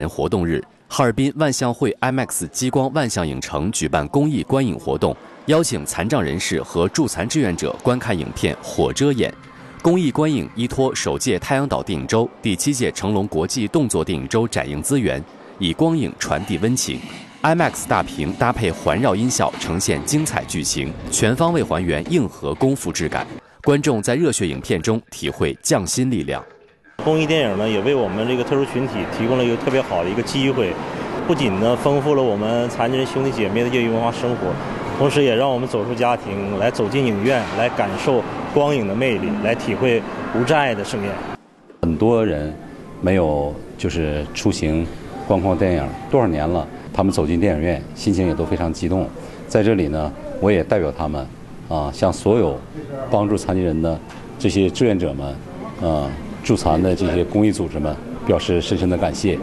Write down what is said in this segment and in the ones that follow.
活动日，哈尔滨万象汇 IMAX 激光万象影城举办公益观影活动，邀请残障人士和助残志愿者观看影片《火遮眼》。公益观影依托首届太阳岛电影周、第7届成龙国际动作电影周展映资源，以光影传递温情。IMAX 大屏搭配环绕音效，呈现精彩剧情，全方位还原硬核功夫质感。观众在热血影片中体会匠心力量。 公益电影呢，也为我们这个特殊群体提供了一个特别好的一个机会，不仅呢丰富了我们残疾人兄弟姐妹的业余文化生活，同时也让我们走出家庭，来走进影院，来感受光影的魅力，来体会无障碍的盛宴。 很多人没有出行观看电影多少年了，他们走进电影院，心情也都非常激动。在这里呢，我也代表他们向所有帮助残疾人的这些志愿者们助残的这些公益组织们表示深深的感谢。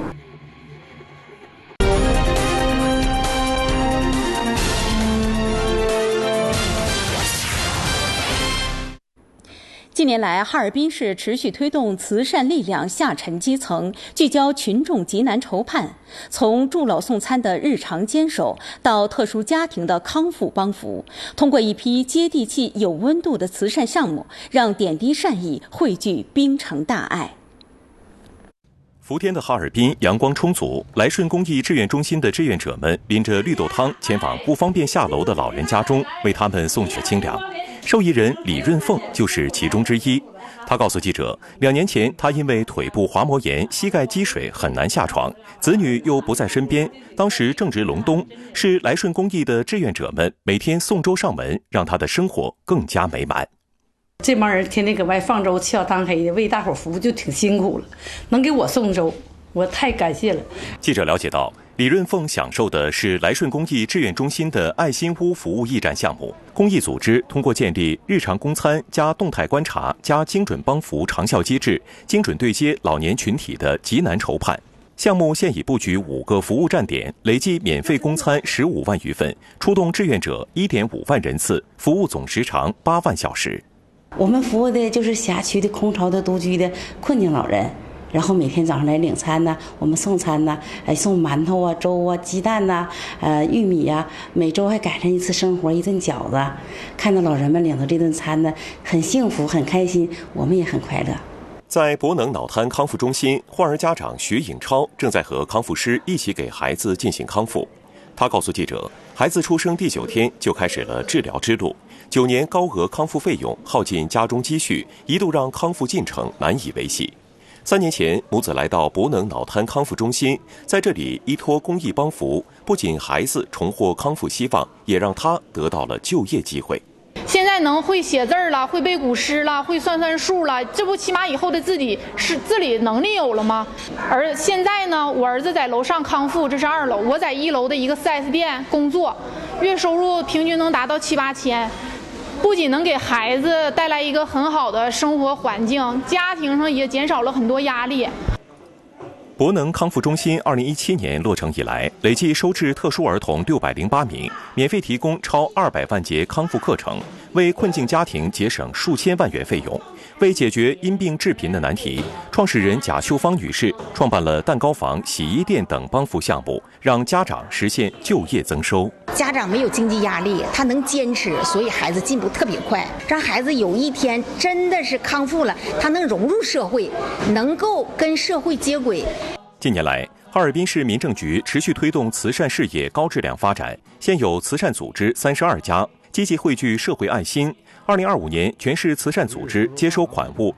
近年来，哈尔滨市持续推动慈善力量下沉基层，聚焦群众急难愁盼。从助老送餐的日常坚守，到特殊家庭的康复帮扶，通过一批接地气、有温度的慈善项目，让点滴善意汇聚冰城大爱。 伏天的哈尔滨阳光充足，来顺公益志愿中心的志愿者们拎着绿豆汤前往不方便下楼的老人家中，为他们送去清凉。受益人李润凤就是其中之一。他告诉记者，2年前他因为腿部滑膜炎、膝盖积水很难下床，子女又不在身边，当时正值隆冬，是来顺公益的志愿者们每天送粥上门，让他的生活更加美满。 这帮人天天搁外放粥、沏汤黑的，为大伙服务就挺辛苦了，能给我送粥，我太感谢了。 记者了解到，李润凤享受的是来顺公益志愿中心的爱心屋服务驿站项目。公益组织通过建立日常供餐加动态观察加精准帮扶长效机制，精准对接老年群体的急难愁盼。项目现已布局5个服务站点，累计免费供餐15万余份，出动志愿者1.5万人次，服务总时长8万小时。 我们服务的就是辖区的空巢的独居的困境老人，然后每天早上来领餐呢，我们送餐呢，送馒头啊、粥啊、鸡蛋呐、玉米呀，每周还赶上一次生活一顿饺子。看到老人们领到这顿餐呢，很幸福很开心，我们也很快乐。 在博能脑瘫康复中心，患儿家长徐颖超正在和康复师一起给孩子进行康复。他告诉记者，孩子出生第9天就开始了治疗之路，9年高额康复费用耗尽家中积蓄，一度让康复进程难以维系。3年前，母子来到博能脑瘫康复中心，在这里依托公益帮扶，不仅孩子重获康复希望，也让他得到了就业机会。 现在能会写字了，会背古诗了，会算数了，这不起码以后的自理能力有了吗？而现在呢，我儿子在楼上康复，这是2楼，我在1楼的一个4S店工作，月收入平均能达到7、8千。不仅能给孩子带来一个很好的生活环境，家庭上也减少了很多压力。 博能康复中心2017年落成以来，累计收治特殊儿童608名，免费提供超200万节康复课程，为困境家庭节省数千万元费用。为解决因病致贫的难题，创始人贾秀芳女士创办了蛋糕房、洗衣店等帮扶项目，让家长实现就业增收。 家长没有经济压力，他能坚持，所以孩子进步特别快。让孩子有一天真的是康复了，他能融入社会，能够跟社会接轨。 近年来，哈尔滨市民政局持续推动慈善事业高质量发展，现有慈善组织32家，积极汇聚社会爱心。2025年，全市慈善组织接收款物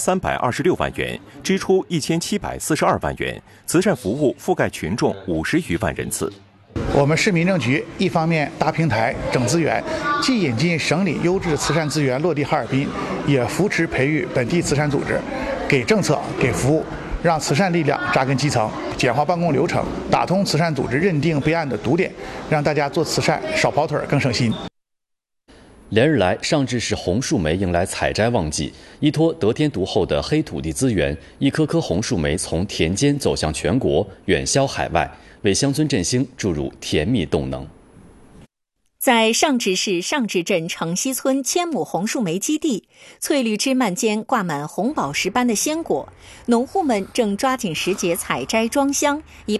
2326万元，支出1742万元，慈善服务覆盖群众50余万人次。 我们市民政局一方面搭平台、整资源，既引进省里优质慈善资源落地哈尔滨，也扶持培育本地慈善组织，给政策、给服务，让慈善力量扎根基层，简化办公流程，打通慈善组织认定备案的堵点，让大家做慈善少跑腿更省心。 连日来，上至是红树莓迎来采摘旺季，依托得天独厚的黑土地资源，一颗颗红树莓从田间走向全国，远销海外，为乡村振兴注入甜蜜动能。 在上治市上治镇城西村千亩红树莓基地，翠绿枝蔓间挂满红宝石般的鲜果，农户们正抓紧时节采摘装箱，以